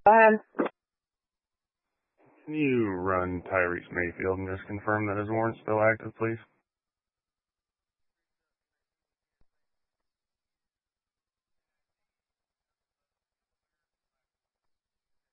ahead. Can you run Tyrese Mayfield and just confirm that his warrant's still active, please?